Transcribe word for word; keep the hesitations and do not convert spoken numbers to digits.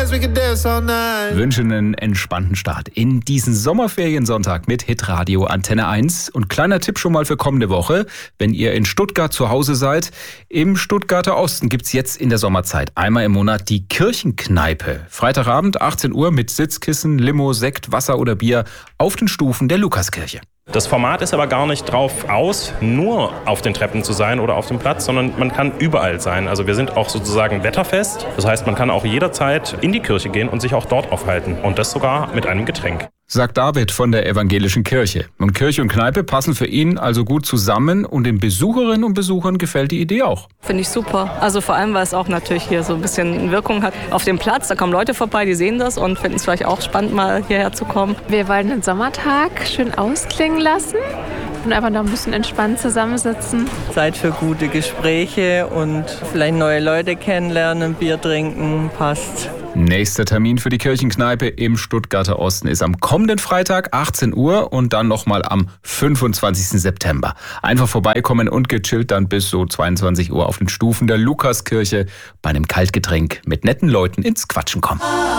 Wünschen einen entspannten Start in diesen Sommerferiensonntag mit Hitradio Antenne eins. Und kleiner Tipp schon mal für kommende Woche, wenn ihr in Stuttgart zu Hause seid. Im Stuttgarter Osten gibt's jetzt in der Sommerzeit einmal im Monat die Kirchenkneipe. Freitagabend achtzehn Uhr mit Sitzkissen, Limo, Sekt, Wasser oder Bier auf den Stufen der Lukaskirche. Das Format ist aber gar nicht drauf aus, nur auf den Treppen zu sein oder auf dem Platz, sondern man kann überall sein. Also wir sind auch sozusagen wetterfest. Das heißt, man kann auch jederzeit in die Kirche gehen und sich auch dort aufhalten. Und das sogar mit einem Getränk. Sagt David von der Evangelischen Kirche. Und Kirche und Kneipe passen für ihn also gut zusammen und den Besucherinnen und Besuchern gefällt die Idee auch. Finde ich super. Also vor allem, weil es auch natürlich hier so ein bisschen Wirkung hat auf dem Platz. Da kommen Leute vorbei, die sehen das und finden es vielleicht auch spannend, mal hierher zu kommen. Wir wollen den Sommertag schön ausklingen lassen und einfach noch ein bisschen entspannt zusammensitzen. Zeit für gute Gespräche und vielleicht neue Leute kennenlernen, Bier trinken, passt. Nächster Termin für die Kirchenkneipe im Stuttgarter Osten ist am kommenden Freitag achtzehn Uhr und dann nochmal am fünfundzwanzigsten September. Einfach vorbeikommen und gechillt dann bis so zweiundzwanzig Uhr auf den Stufen der Lukaskirche bei einem Kaltgetränk mit netten Leuten ins Quatschen kommen.